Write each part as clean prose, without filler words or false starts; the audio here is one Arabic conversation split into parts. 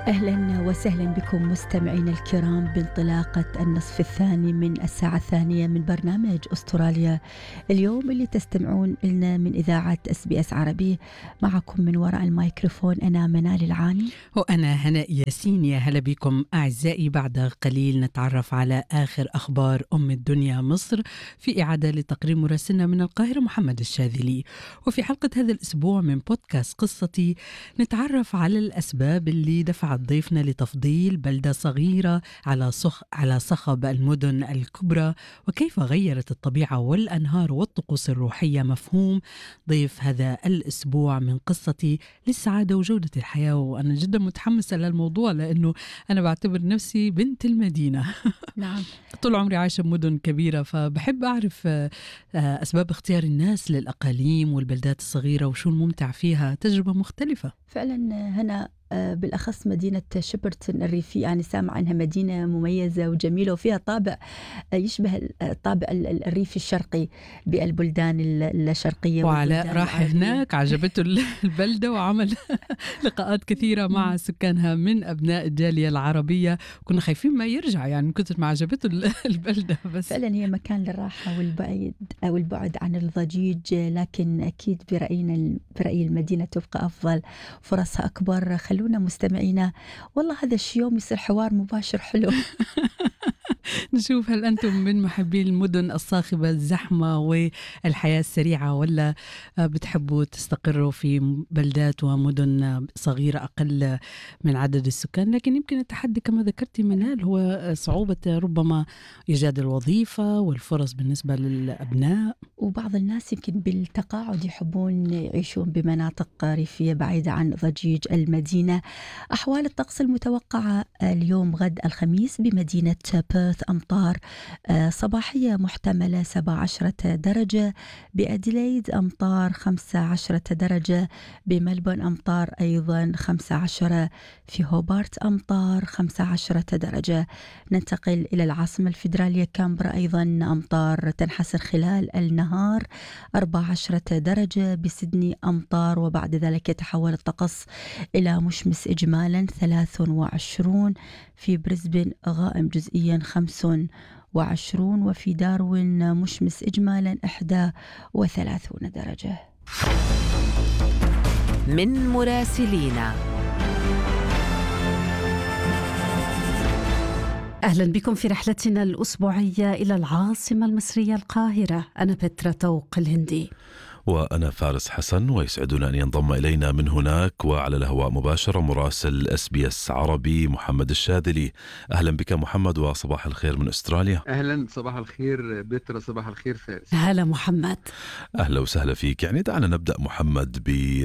أهلا وسهلا بكم مستمعينا الكرام بانطلاقة النصف الثاني من الساعة الثانية من برنامج أستراليا اليوم اللي تستمعون لنا من إذاعة SBS عربي. معكم من وراء الميكروفون أنا منال العاني وأنا هناء ياسين. يا هلا بكم أعزائي. بعد قليل نتعرف على آخر أخبار الدنيا مصر في إعادة لتقرير مراسلنا من القاهرة محمد الشاذلي. وفي حلقة هذا الأسبوع من بودكاست قصتي نتعرف على الأسباب اللي دفعت ضيفنا لتفضيل بلدة صغيرة على صخب المدن الكبرى، وكيف غيرت الطبيعة والأنهار والطقوس الروحية مفهوم ضيف هذا الأسبوع من قصتي للسعادة وجودة الحياة. وأنا جدا متحمسة للموضوع لأنه أنا بعتبر نفسي بنت المدينة. نعم. طول عمري عايشة بمدن كبيرة، فبحب أعرف أسباب اختيار الناس للأقاليم والبلدات الصغيرة وشو الممتع فيها. تجربة مختلفة فعلا. هنا بالأخص مدينة شيبرتون الريفية، يعني سامع عنها مدينة مميزة وجميلة وفيها طابع يشبه الطابع الريفي الشرقي بالبلدان الشرقية. وعلاء راح هناك، عجبته البلدة وعمل لقاءات كثيرة مع سكانها من أبناء الجالية العربية. كنا خايفين ما يرجع يعني من كثر ما عجبته البلدة. بس فعلا هي مكان للراحة والبعد عن الضجيج، لكن أكيد برأي المدينة تبقى أفضل، فرصها أكبر. خلونا مستمعينا، والله هذا اليوم يصير حوار مباشر حلو. نشوف هل أنتم من محبين المدن الصاخبة الزحمة والحياة السريعة، ولا بتحبوا تستقروا في بلدات ومدن صغيرة أقل من عدد السكان. لكن يمكن التحدي كما ذكرتي منال هو صعوبة ربما إيجاد الوظيفة والفرص بالنسبة للأبناء. وبعض الناس يمكن بالتقاعد يحبون يعيشون بمناطق ريفية بعيدة عن ضجيج المدينة. أحوال الطقس المتوقعة اليوم غد الخميس بمدينة بيرث أمطار صباحية محتملة 17 درجة، بأديلايد أمطار 15 درجة، بملبون أمطار أيضا 15، في هوبارت أمطار 15 درجة. ننتقل إلى العاصمة الفيدرالية كامبرا، أيضا أمطار تنحسر خلال النهار 14 درجة، بسيدني أمطار، وبعد ذلك يتحول الطقس إلى مشمس إجمالا 23، في بريسبن غائم جزئيا 25، وفي داروين مشمس إجمالا 31 درجة. من مراسلينا. أهلا بكم في رحلتنا الأسبوعية إلى العاصمة المصرية القاهرة. أنا بترا طوق الهندي، وأنا فارس حسن، ويسعدنا أن ينضم إلينا من هناك وعلى الهواء مباشرة مراسل SBS عربي محمد الشاذلي. أهلا بك محمد، وصباح الخير من أستراليا. أهلا، صباح الخير بترا، صباح الخير فارس. هلا محمد. أهلا وسهلا فيك. يعني دعنا نبدأ محمد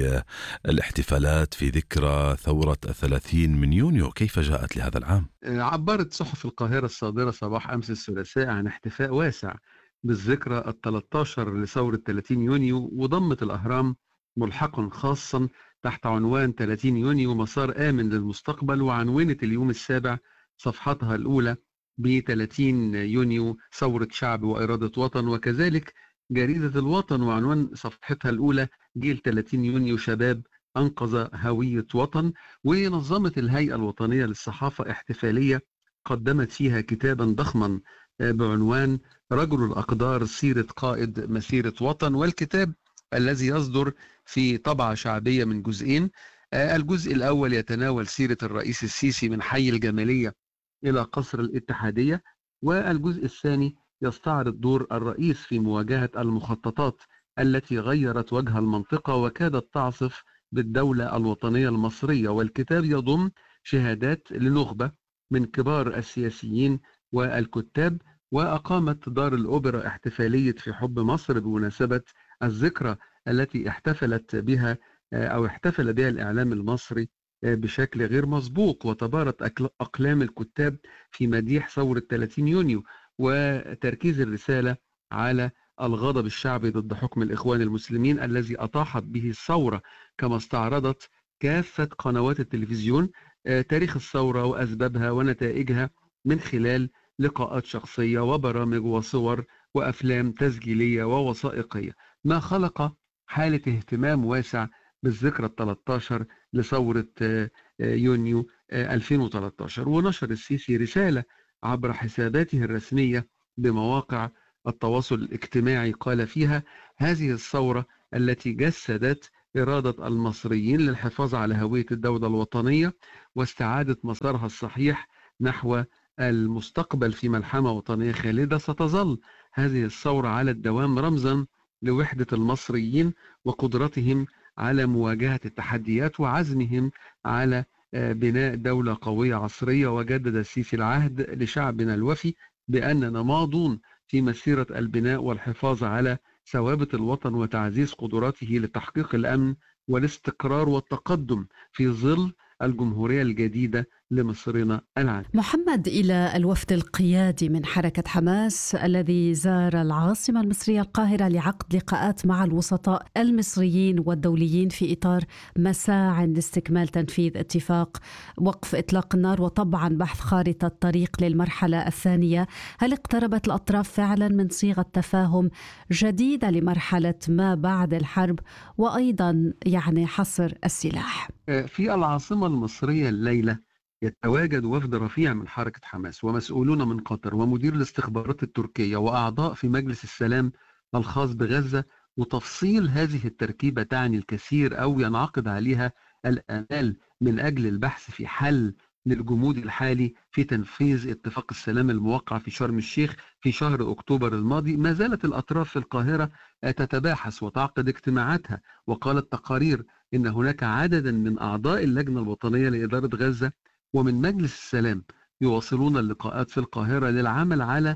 بالاحتفالات في ذكرى ثورة 30 من يونيو. كيف جاءت لهذا العام؟ عبرت صحف القاهرة الصادرة صباح أمس الثلاثاء عن احتفاء واسع بالذكرى 13 لثورة 30 يونيو، وضمت الأهرام ملحقا خاصا تحت عنوان 30 يونيو مسار آمن للمستقبل، وعنونت اليوم السابع صفحتها الأولى ب 30 يونيو ثورة شعب وإرادة وطن، وكذلك جريدة الوطن وعنوان صفحتها الأولى جيل 30 يونيو شباب أنقذ هوية وطن. ونظمت الهيئة الوطنية للصحافة احتفالية قدمت فيها كتابا ضخما بعنوان رجل الأقدار سيرة قائد مسيرة وطن، والكتاب الذي يصدر في طبعة شعبية من جزئين. الجزء الأول يتناول سيرة الرئيس السيسي من حي الجمالية إلى قصر الاتحادية، والجزء الثاني يستعرض دور الرئيس في مواجهة المخططات التي غيرت وجه المنطقة وكادت تعصف بالدولة الوطنية المصرية. والكتاب يضم شهادات لنخبة من كبار السياسيين والكتاب. وأقامت دار الأوبرا احتفالية في حب مصر بمناسبة الذكرى التي احتفلت بها أو احتفل بها الإعلام المصري بشكل غير مسبوق، وتبارت أقلام الكتاب في مديح ثورة 30 يونيو وتركيز الرسالة على الغضب الشعبي ضد حكم الإخوان المسلمين الذي أطاحت به الثورة، كما استعرضت كافة قنوات التلفزيون تاريخ الثورة وأسبابها ونتائجها من خلال لقاءات شخصية وبرامج وصور وأفلام تسجيلية ووثائقية، ما خلق حالة اهتمام واسع بالذكرى ال13 لثورة يونيو 2013. ونشر السيسي رسالة عبر حساباته الرسمية بمواقع التواصل الاجتماعي قال فيها: هذه الثورة التي جسدت إرادة المصريين للحفاظ على هوية الدولة الوطنية واستعادة مسارها الصحيح نحو المستقبل في ملحمة وطنية خالدة، ستظل هذه الثورة على الدوام رمزا لوحدة المصريين وقدرتهم على مواجهة التحديات وعزمهم على بناء دولة قوية عصرية. وجدد السيسي العهد لشعبنا الوفي بأننا ماضون في مسيرة البناء والحفاظ على ثوابت الوطن وتعزيز قدراته لتحقيق الأمن والاستقرار والتقدم في ظل الجمهورية الجديدة لمصرنا العزيز. محمد، إلى الوفد القيادي من حركة حماس الذي زار العاصمة المصرية القاهرة لعقد لقاءات مع الوسطاء المصريين والدوليين في إطار مساع لاستكمال تنفيذ اتفاق وقف إطلاق النار وطبعا بحث خارطة طريق للمرحلة الثانية، هل اقتربت الأطراف فعلا من صيغة تفاهم جديدة لمرحلة ما بعد الحرب وأيضا حصر السلاح؟ في العاصمة المصرية الليلة يتواجد وفد رفيع من حركة حماس ومسؤولون من قطر ومدير الاستخبارات التركية وأعضاء في مجلس السلام الخاص بغزة. وتفصيل هذه التركيبة تعني الكثير أو ينعقد عليها الآمال من أجل البحث في حل للجمود الحالي في تنفيذ اتفاق السلام الموقع في شرم الشيخ في شهر أكتوبر الماضي. ما زالت الأطراف في القاهرة تتباحث وتعقد اجتماعاتها، وقالت تقارير إن هناك عددا من أعضاء اللجنة الوطنية لإدارة غزة ومن مجلس السلام يواصلون اللقاءات في القاهرة للعمل على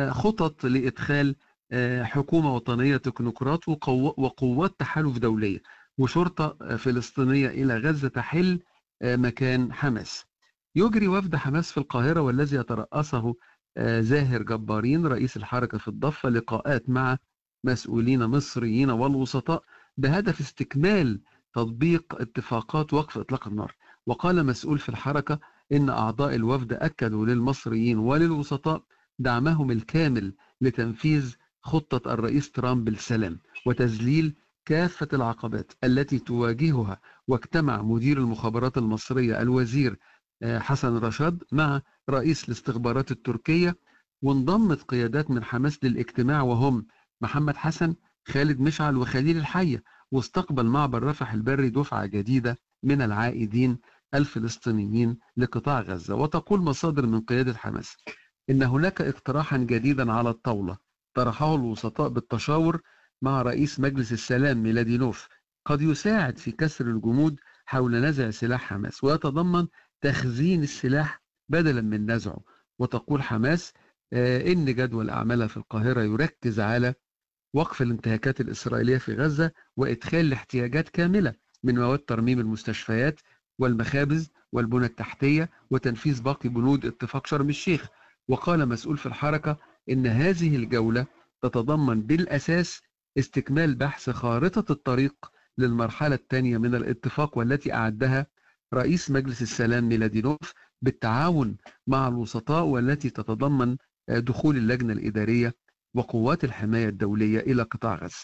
خطط لإدخال حكومة وطنية تكنوقراط وقوات تحالف دولية وشرطة فلسطينية إلى غزة تحل مكان حماس. يجري وفد حماس في القاهرة والذي يترأسه زاهر جبارين رئيس الحركة في الضفة لقاءات مع مسؤولين مصريين والوسطاء بهدف استكمال تطبيق اتفاقات وقف إطلاق النار. وقال مسؤول في الحركة إن أعضاء الوفد أكدوا للمصريين وللوسطاء دعمهم الكامل لتنفيذ خطة الرئيس ترامب بالسلام وتذليل كافة العقبات التي تواجهها. واجتمع مدير المخابرات المصرية الوزير حسن رشاد مع رئيس الاستخبارات التركية، وانضمت قيادات من حماس للاجتماع وهم محمد حسن، خالد مشعل، وخليل الحية. واستقبل معبر رفح البري دفعة جديدة من العائدين الفلسطينيين لقطاع غزة. وتقول مصادر من قيادة حماس إن هناك اقتراحا جديدا على الطاولة طرحه الوسطاء بالتشاور مع رئيس مجلس السلام ميلادينوف قد يساعد في كسر الجمود حول نزع سلاح حماس ويتضمن تخزين السلاح بدلا من نزعه. وتقول حماس إن جدول أعمالها في القاهرة يركز على وقف الانتهاكات الإسرائيلية في غزة وإدخال الاحتياجات كاملة من مواد ترميم المستشفيات والمخابز والبنى التحتية وتنفيذ باقي بنود اتفاق شرم الشيخ. وقال مسؤول في الحركة إن هذه الجولة تتضمن بالأساس استكمال بحث خارطة الطريق للمرحلة الثانية من الاتفاق والتي أعدها رئيس مجلس السلام ميلادينوف بالتعاون مع الوسطاء، والتي تتضمن دخول اللجنة الإدارية وقوات الحماية الدولية إلى قطاع غزة.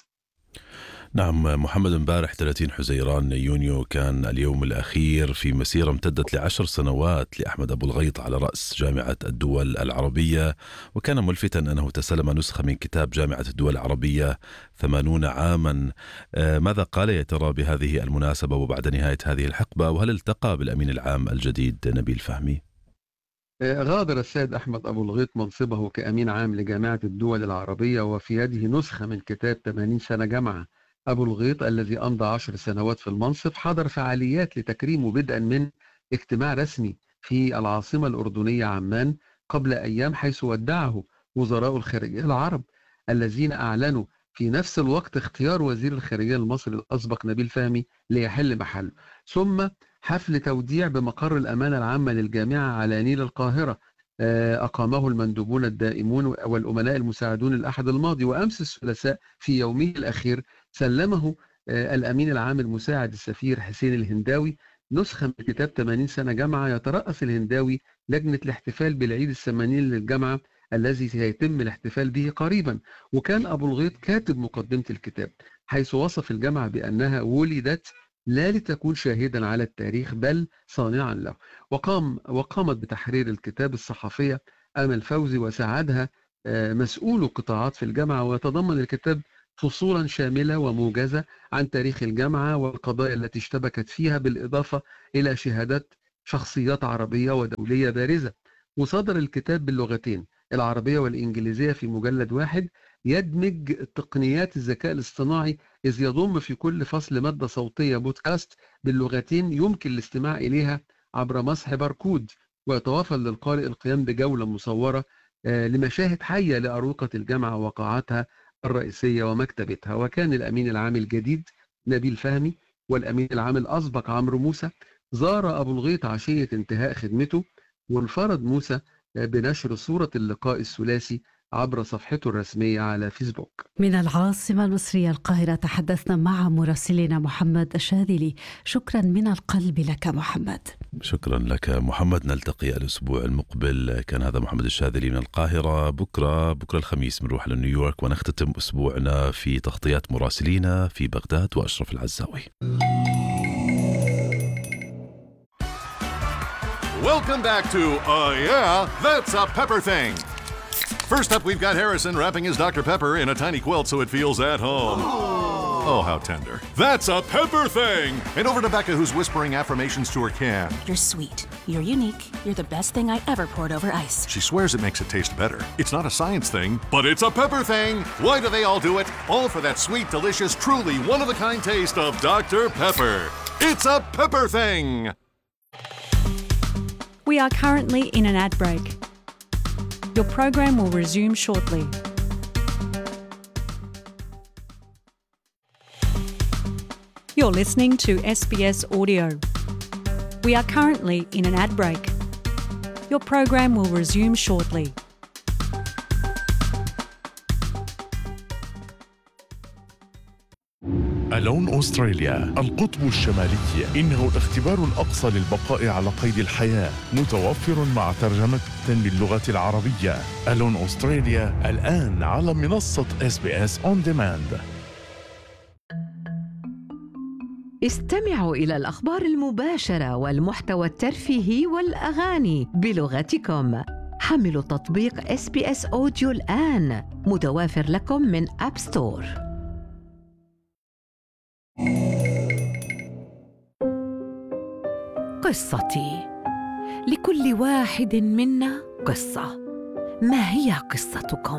نعم محمد، امبارح 30 حزيران يونيو كان اليوم الأخير في مسيرة امتدت ل10 سنوات لأحمد أبو الغيط على رأس جامعة الدول العربية، وكان ملفتا أنه تسلم نسخة من كتاب جامعة الدول العربية 80 عاما. ماذا قال يا ترى بهذه المناسبة وبعد نهاية هذه الحقبة، وهل التقى بالأمين العام الجديد نبيل فهمي؟ غادر السيد أحمد أبو الغيط منصبه كأمين عام لجامعة الدول العربية وفي يده نسخة من كتاب 80 سنة جامعة. أبو الغيط الذي أمضى 10 سنوات في المنصب حضر فعاليات لتكريمه بدءا من اجتماع رسمي في العاصمة الأردنية عمان قبل أيام، حيث ودعه وزراء الخارجية العرب الذين أعلنوا في نفس الوقت اختيار وزير الخارجية المصري الأسبق نبيل فهمي ليحل محله. ثم حفل توديع بمقر الأمانة العامة للجامعة على نيل القاهرة أقامه المندوبون الدائمون والأمناء المساعدون الأحد الماضي. وأمس الثلاثاء في يومه الأخير سلمه الأمين العام المساعد السفير حسين الهنداوي نسخة من كتاب 80 سنة جامعة. يترأس الهنداوي لجنة الاحتفال بالعيد الثمانين للجامعة الذي سيتم الاحتفال به قريبا. وكان أبو الغيط كاتب مقدمة الكتاب حيث وصف الجامعة بأنها ولدت لا لتكون شاهدا على التاريخ بل صانعا له. وقامت بتحرير الكتاب الصحفية أمل فوزي وساعدها مسؤول قطاعات في الجامعة، ويتضمن الكتاب فصولا شاملة وموجزة عن تاريخ الجامعة والقضايا التي اشتبكت فيها، بالإضافة إلى شهادات شخصيات عربية ودولية بارزة. وصدر الكتاب باللغتين العربية والإنجليزية في مجلد واحد يدمج تقنيات الذكاء الاصطناعي، إذ يضم في كل فصل مادة صوتية بودكاست باللغتين يمكن الاستماع إليها عبر مسح باركود، ويتوافر للقارئ القيام بجولة مصورة لمشاهد حية لأروقة الجامعة وقاعاتها الرئيسية ومكتبتها. وكان الأمين العام الجديد نبيل فهمي والأمين العام الأسبق عمرو موسى زار أبو الغيط عشية انتهاء خدمته، وانفرد موسى بنشر صورة اللقاء الثلاثي عبر صفحته الرسمية على فيسبوك. من العاصمة المصرية القاهرة تحدثنا مع مراسلنا محمد الشاذلي. شكرا من القلب لك محمد. شكرا لك محمد، نلتقي الأسبوع المقبل. كان هذا محمد الشاذلي من القاهرة. بكرة الخميس بنروح لنيويورك ونختتم أسبوعنا في تغطيات مراسلينا في بغداد وأشرف العزاوي. Welcome back to Yeah, That's a Pepper Thing. First up, we've got Harrison wrapping his Dr. Pepper in a tiny quilt so it feels at home. Oh, how tender. That's a Pepper Thing. And over to Becca, who's whispering affirmations to her can. You're sweet. You're unique. You're the best thing I ever poured over ice. She swears it makes it taste better. It's not a science thing, but it's a Pepper Thing. Why do they all do it? All for that sweet, delicious, truly one-of-a-kind taste of Dr. Pepper. It's a Pepper Thing. We are currently in an ad break. Your program will resume shortly. You're listening to SBS Audio. We are currently in an ad break. Your program will resume shortly. ألون أستراليا، القطب الشمالي، إنه الاختبار الأقصى للبقاء على قيد الحياة، متوفر مع ترجمة باللغة العربية. ألون أستراليا الآن على منصة SBS On Demand. استمعوا إلى الأخبار المباشرة والمحتوى الترفيهي والأغاني بلغتكم. حملوا تطبيق SBS Audio الآن، متوافر لكم من أب ستور. قصتي. لكل واحد منا قصة. ما هي قصتكم؟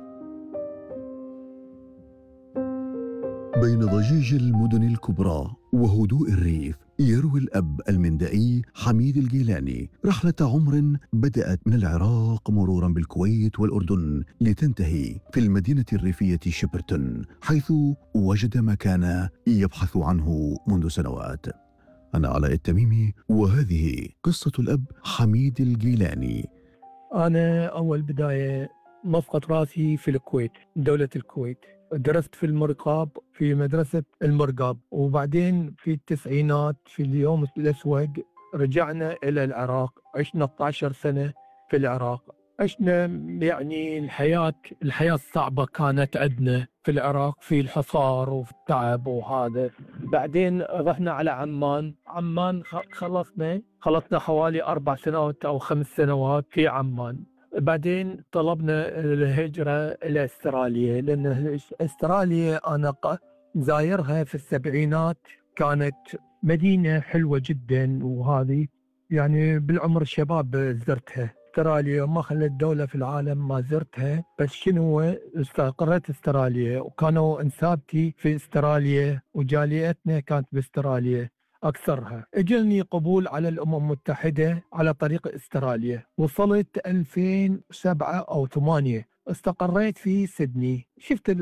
بين ضجيج المدن الكبرى وهدوء الريف يروي الأب المندائي حميد الجيلاني رحلة عمر بدأت من العراق مرورا بالكويت والأردن لتنتهي في المدينة الريفية شيبرتون، حيث وجد ما كان يبحث عنه منذ سنوات. أنا علاء التميمي، وهذه قصة الأب حميد الجيلاني. أنا أول بداية مسقط راسي في الكويت، دولة الكويت. درست في المرقاب في مدرسة المرقاب، وبعدين في التسعينات في اليوم الأسود رجعنا إلى العراق. عشنا 12 سنة في العراق. عشنا يعني الحياة الصعبة كانت عندنا في العراق، في الحصار وفي التعب وهذا. بعدين رحنا على عمان خلصنا حوالي 4 سنوات أو 5 سنوات في عمان. بعدين طلبنا الهجرة إلى استراليا، لأن استراليا أنا زايرها في السبعينات، كانت مدينة حلوة جدا، وهذه يعني بالعمر الشباب زرتها. استراليا ما خلت دولة في العالم ما زرتها، بس شنو استقريت استراليا، وكانوا انسابتي في استراليا، وجاليتنا كانت باستراليا أكثرها. اجلني قبول على الأمم المتحدة على طريق استراليا. وصلت 2007 أو 8 استقريت في سيدني. شفت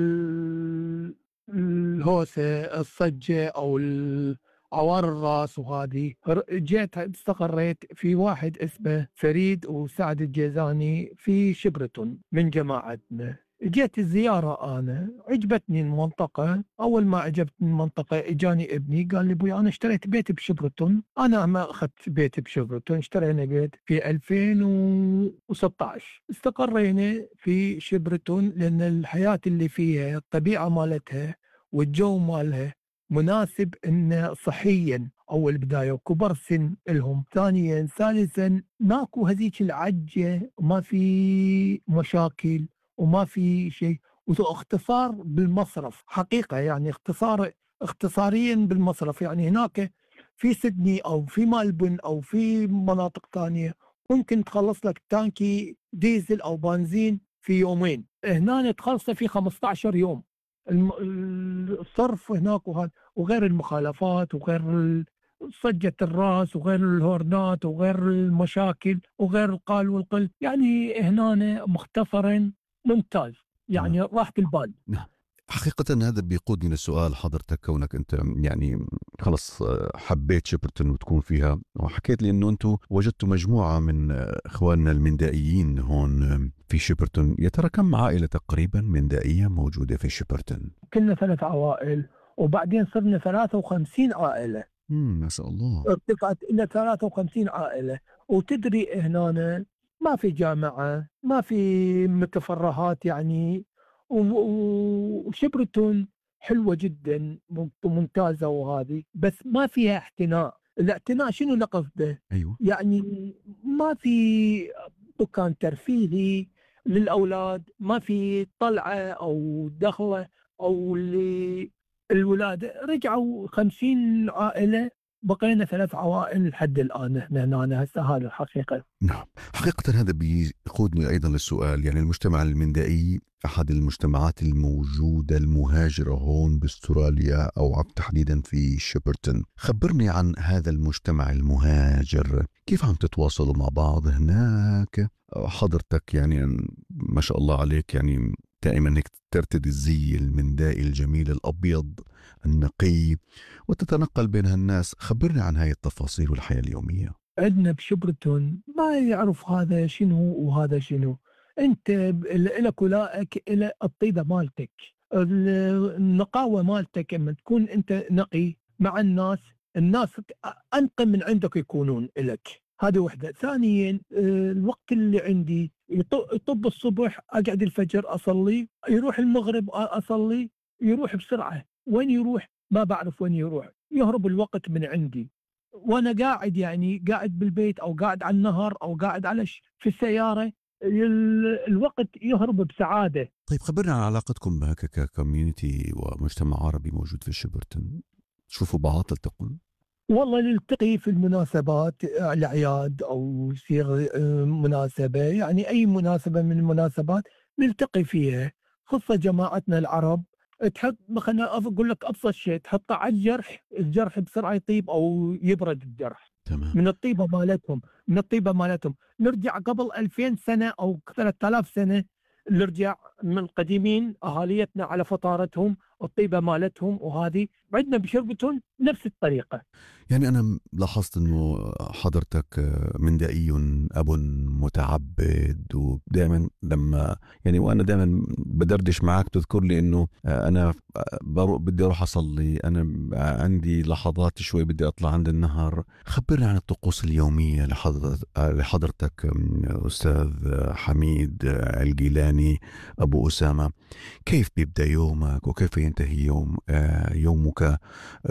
الهوسة، الصجة أو عوار الراس، وهذه جيت استقريت في واحد اسمه فريد وسعد الجيزاني في شبرتون من جماعتنا. جيت الزيارة، أنا عجبتني المنطقة. أول ما عجبتني المنطقة إجاني ابني قال لي أبوي أنا اشتريت بيت بشبرتون. أنا ما أخذت بيت بشبرتون، اشترينا بيت في 2016. استقرينا في شبرتون لأن الحياة اللي فيها، الطبيعة مالتها والجو مالها مناسب إنه صحيا أول بداية، وكبر سن لهم ثانيا. ثالثا ماكو هذيك العجة، وما في مشاكل وما في شيء، واختصار بالمصرف حقيقة، يعني اختصاريا بالمصرف. يعني هناك في سيدني أو في ملبون أو في مناطق ثانية ممكن تخلص لك تانكي ديزل أو بنزين في يومين، هنا تخلصه في 15 يوم. الصرف هناك وهذا، وغير المخالفات وغير صجة الراس وغير الهورنات وغير المشاكل وغير القال والقل. يعني هنا مختصرا ممتاز، يعني راحة البال. نعم. حقيقة هذا بيقودني للسؤال حضرتك، كونك أنت يعني خلص حبيت شيبرتون وتكون فيها، وحكيت لي أنه أنتم وجدتوا مجموعة من إخواننا المندائيين هون في شيبرتون. يا ترى كم عائلة تقريبا مندائية موجودة في شيبرتون؟ كنا 3 عوائل، وبعدين صرنا 53 عائلة. ما شاء الله، ارتفعت إلى 53 عائلة. وتدري هنا ما في جامعة، ما في متفرهات يعني، وشبرتون حلوة جدا ممتازة وهذه، بس ما فيها احتناء. الاعتناء شنو نقصده؟ أيوة. يعني ما في دكان ترفيهي للأولاد، ما في طلعة أو دخلة أو الولادة. رجعوا 50 عائلة، بقينا 3 عوائل لحد الآن. احنا هنا هسه هذا الحقيقة. نعم. حقيقة هذا بيقودني أيضا للسؤال، يعني المجتمع المندائي أحد المجتمعات الموجودة المهاجرة هون باستراليا أو تحديدا في شيبرتون. خبرني عن هذا المجتمع المهاجر، كيف عم تتواصلوا مع بعض هناك؟ حضرتك يعني ما شاء الله عليك، يعني دائما هيك ترتدي الزي المندائي الجميل الأبيض النقي وتتنقل بين الناس. خبرني عن هاي التفاصيل والحياة اليومية. عندنا بشبرتون ما يعرف هذا شنو وهذا شنو. انت لك ولائك الى الطيبة مالتك، النقاوة مالتك. اما تكون انت نقي مع الناس انقى من عندك يكونون لك. هذه وحدة. ثانيا الوقت اللي عندي يطب الصبح اقعد الفجر اصلي، يروح المغرب اصلي، يروح بسرعة. وين يروح؟ ما بعرف وين يروح، يهرب الوقت من عندي وانا قاعد، يعني قاعد بالبيت او قاعد على النهر او قاعد على في السيارة. الوقت يهرب بسعادة. طيب خبرنا عن علاقتكم بهك ككوميونيتي ومجتمع عربي موجود في شيبرتون. تشوفوا بعض، تلتقون؟ والله نلتقي في المناسبات، الأعياد أو يصير مناسبة، يعني أي مناسبة من المناسبات نلتقي فيها. خصوصا جماعتنا العرب تحط، خلنا أقول لك أبسط شيء، تحطه على الجرح بسرعة يطيب أو يبرد الجرح. تمام. من الطيبة مالتهم. نرجع قبل 2000 سنة أو 3000 سنة، نرجع من القديمين أهاليتنا على فطارتهم الطيبة مالتهم. وهذه عندنا بشربتهم نفس الطريقة. يعني أنا لاحظت أنه حضرتك مندائي أب متعبد، ودائما لما يعني وأنا دائما بدردش معك تذكر لي أنه أنا بدي أروح أصلي، أنا عندي لحظات شوي بدي أطلع عند النهر. خبرني عن الطقوس اليومية لحضرتك أستاذ حميد الجيلاني أبو أسامة. كيف بيبدأ يومك وكيف ينتهي يومك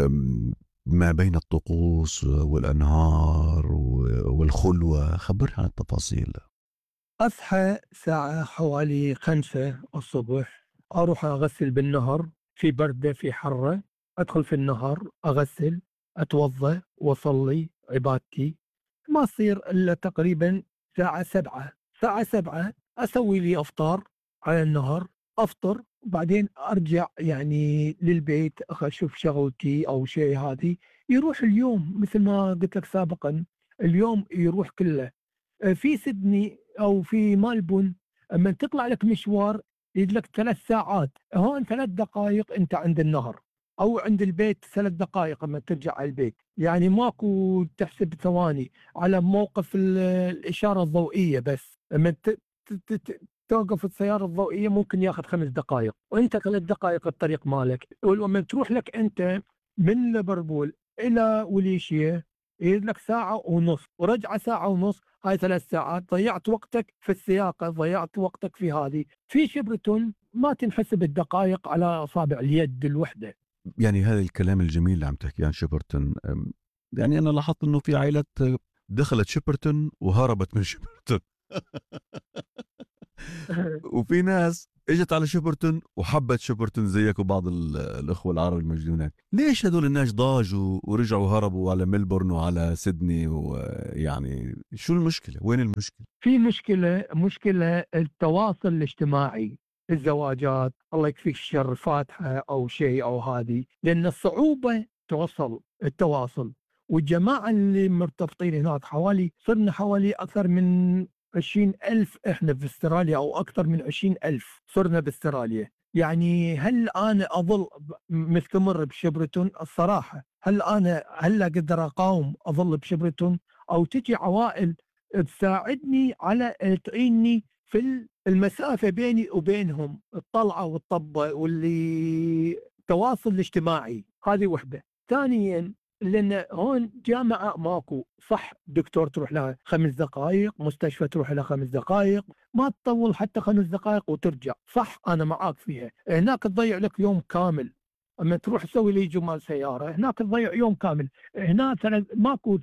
ما بين الطقوس والأنهار والخلوة؟ خبرنا عن التفاصيل. أصحى ساعة حوالي 5 الصبح، أروح أغسل بالنهر، في بردة في حرة. أدخل في النهر أغسل، أتوضأ وأصلي عبادتي. ما أصير إلا تقريبا ساعة 7 أسوي لي أفطار على النهر، أفطر، وبعدين أرجع يعني للبيت، أشوف شغلتي أو شيء. هذه يروح اليوم مثل ما قلت لك سابقا، اليوم يروح كله. في سيدني أو في ملبون أما تطلع لك مشوار يجلك 3 ساعات، هون 3 دقائق أنت عند النهر أو عند البيت، 3 دقائق أما ترجع على البيت. يعني ماكو تحسب ثواني على موقف الإشارة الضوئية. بس أما توقف السيارة الضوئية ممكن ياخذ 5 دقائق، وانت 3 دقائق الطريق مالك. ولما تروح لك انت من ليفربول الى وليشيا يدلك 1.5 ساعة، ورجعة 1.5 ساعة. هاي 3 ساعات ضيعت وقتك في السياقة، ضيعت وقتك في هذه. في شيبرتون ما تنحسب الدقائق على أصابع اليد الوحدة. يعني هذا الكلام الجميل اللي عم تحكي عن شيبرتون، يعني أنا لاحظت إنه في عائلات دخلت شيبرتون وهربت من شيبرتون وفي ناس اجت على شيبرتون وحبت شيبرتون زيك وبعض الأخوة العرب الموجودين هناك. ليش هدول الناس ضاجوا ورجعوا هربوا على ملبورن وعلى سيدني؟ ويعني شو المشكلة؟ وين المشكلة؟ في مشكلة التواصل الاجتماعي، الزواجات، الله يكفيك الشر، فاتحة أو شيء أو هذه، لأن الصعوبة توصل التواصل. والجماعة اللي مرتبطين هناك صرنا حوالي أكثر من 20,000 إحنا في أستراليا، أو أكثر من 20,000 صرنا بأستراليا. يعني هل أنا أظل مستمر بشيبرتون؟ الصراحة هل أقدر أقاوم أظل بشيبرتون، أو تجي عوائل تساعدني على تعيني في المسافة بيني وبينهم، الطلعة والطبة واللي التواصل الاجتماعي. هذه وحدة. ثانيا، لأن هون جامعة ماكو، صح دكتور تروح لها 5 دقائق، مستشفى تروح لها 5 دقائق، ما تطول حتى 5 دقائق وترجع، صح أنا معاك فيها. هناك تضيع لك يوم كامل، أما تروح تسوي لي جمال سيارة هناك تضيع يوم كامل. هناك ماكو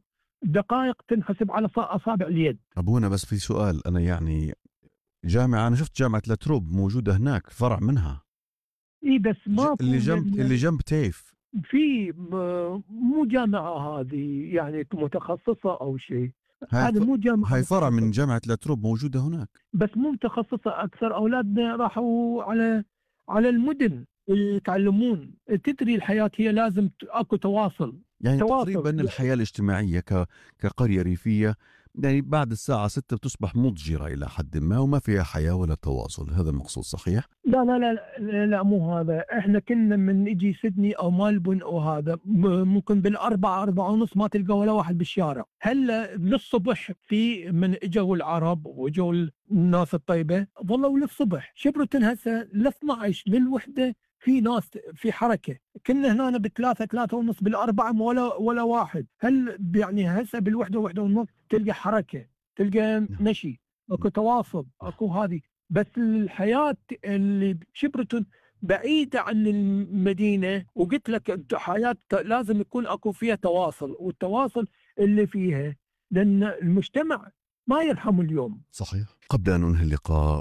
دقائق تنحسب على أصابع اليد. أبونا بس في سؤال، أنا يعني أنا شفت جامعة لاتروب موجودة هناك، فرع منها. إيه بس ماكو اللي جنب تيف. في مو جامعة هذه يعني متخصصة أو شيء، هذا مو جامعة، هاي فرع من جامعة لاتروب موجودة هناك، بس مو متخصصة. أكثر أولادنا راحوا على المدن يتعلمون. تدري الحياة هي لازم أكو تواصل، يعني تقريبا الحياة الاجتماعية كقرية ريفية يعني بعد الساعة 6 بتصبح مضجرة إلى حد ما، وما فيها حياة ولا تواصل. هذا المقصود صحيح؟ لا لا لا لا, لا مو هذا. احنا كنا من نجي سيدني أو مالبون أو هذا ممكن بالأربعة 4:30 ما تلقى ولا واحد بالشارع. هلا للصبح في من اجوا العرب وجوا الناس الطيبة ظلوا للصبح. شيبرتون هسه ل12 للوحدة في ناس في حركة. كنا هنا ب3 3:30 بالأربعة ولا واحد. هل يعني هسه بالوحدة 1:30 تلقى حركة، تلقى نشي، اكو تواصل، اكو هذه. بس الحياة اللي بشيبرتون بعيدة عن المدينة، وقلت لك حياة لازم يكون اكو فيها تواصل، والتواصل اللي فيها لأن المجتمع ما يرحم اليوم. صحيح. قبل أن ننهي اللقاء،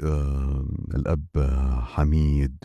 الأب حميد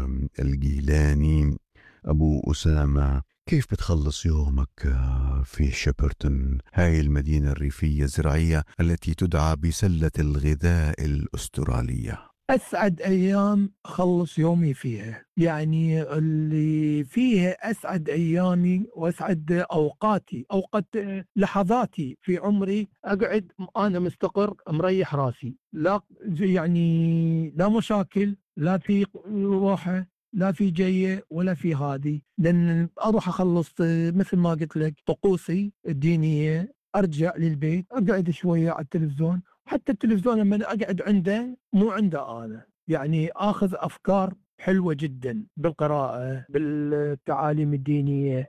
الجيلاني أبو أسامة، كيف بتخلص يومك في شيبرتون، هاي المدينة الريفية الزراعية التي تدعى بسلة الغذاء الأسترالية؟ أسعد أيام أخلص يومي فيها، يعني اللي فيها أسعد أيامي وأسعد أوقاتي، لحظاتي في عمري. أقعد أنا مستقر مريح راسي، لا يعني لا مشاكل، لا في روحة، لا في جاية ولا في هذه. لأن أروح أخلص مثل ما قلت لك طقوسي الدينية، أرجع للبيت أقعد شوية على التلفزيون. حتى التلفزيون لما أقعد عنده مو عنده أنا، يعني آخذ أفكار حلوة جدا بالقراءة، بالتعاليم الدينية،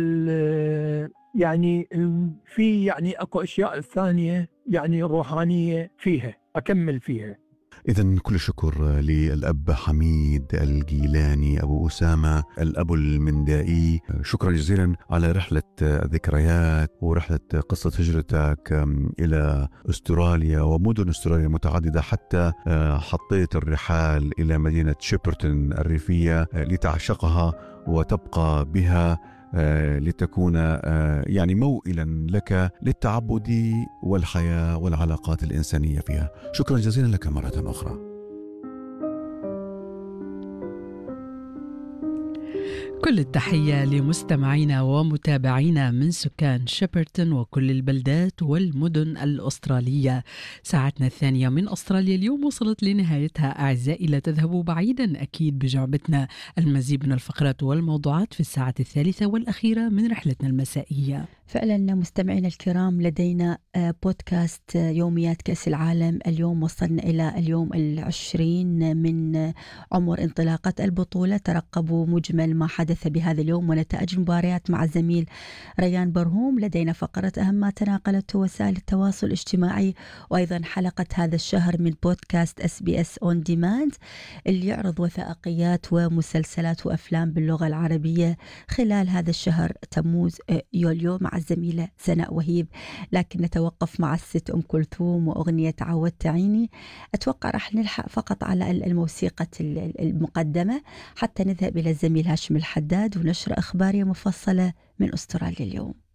يعني في يعني أكو أشياء ثانية يعني روحانية فيها أكمل فيها. إذن كل الشكر للأب حميد الجيلاني أبو أسامة الأب المندائي. شكرا جزيلا على رحلة الذكريات ورحلة قصة هجرتك إلى أستراليا ومدن أستراليا متعددة، حتى حطيت الرحال إلى مدينة شيبرتون الريفية لتعشقها وتبقى بها، لتكون يعني موئلا لك للتعبد والحياة والعلاقات الإنسانية فيها. شكرا جزيلا لك مرة أخرى. كل التحية لمستمعينا ومتابعينا من سكان شيبرتون وكل البلدات والمدن الأسترالية. ساعتنا الثانية من أستراليا اليوم وصلت لنهايتها أعزائي. لا تذهبوا بعيدا، أكيد بجعبتنا المزيد من الفقرات والموضوعات في الساعة الثالثة والأخيرة من رحلتنا المسائية. فعلا مستمعينا الكرام، لدينا بودكاست يوميات كأس العالم. اليوم وصلنا إلى اليوم 20 من عمر انطلاقة البطولة. ترقبوا مجمل ما حدث بهذا اليوم ونتائج المباريات مع الزميل ريان برهوم. لدينا فقرة أهم ما تناقلته وسائل التواصل الاجتماعي، وأيضا حلقة هذا الشهر من بودكاست SBS On Demand اللي يعرض وثائقيات ومسلسلات وأفلام باللغة العربية خلال هذا الشهر تموز يوليو مع الزميلة سناء وهيب. لكن نتوقف مع الست أم كلثوم وأغنية عودت عيني. أتوقع رح نلحق فقط على الموسيقى المقدمة حتى نذهب إلى الزميل هاشم الحداد ونشر أخبارية مفصلة من أستراليا اليوم.